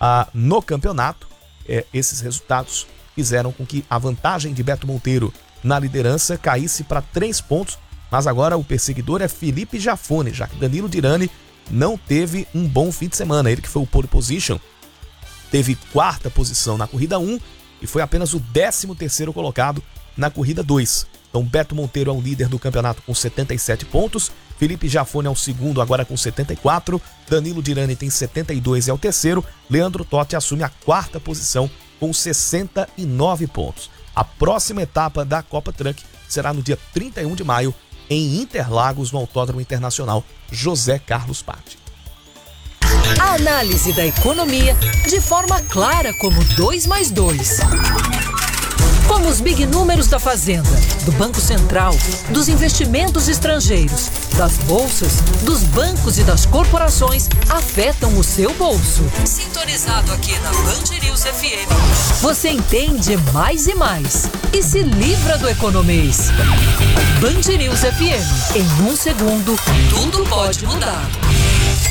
no campeonato. Esses resultados fizeram com que a vantagem de Beto Monteiro na liderança caísse para 3 pontos, mas agora o perseguidor é Felipe Jafone, já que Danilo Dirani não teve um bom fim de semana. Ele que foi o pole position, teve 4ª posição na corrida 1 e foi apenas o 13º colocado na corrida 2. Então Beto Monteiro é o líder do campeonato com 77 pontos, Felipe Jafone é o segundo agora com 74, Danilo Dirani tem 72 e é o terceiro, Leandro Totti assume a 4ª posição com 69 pontos. A próxima etapa da Copa Truck será no dia 31 de maio em Interlagos, no Autódromo Internacional José Carlos Patti. A análise da economia de forma clara como 2 mais 2. Como os big números da Fazenda, do Banco Central, dos investimentos estrangeiros, das bolsas, dos bancos e das corporações afetam o seu bolso. Sintonizado aqui na Band News FM, você entende mais e mais e se livra do economês. Band News FM, em 1 segundo, tudo pode mudar.